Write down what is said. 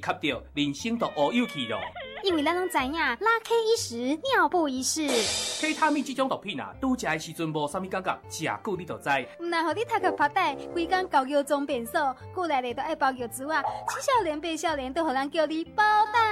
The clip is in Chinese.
吸到，人生都乌有去咯。 因为咱拢知影，拉 K 一时，尿布一世。 K 他命这种毒品啊，拄食的时阵无啥物感觉，食久你就知。 唔但互你头壳发呆，规工搞药装变数，久来咧都爱包药珠啊，七少年八少年都互人叫你包蛋。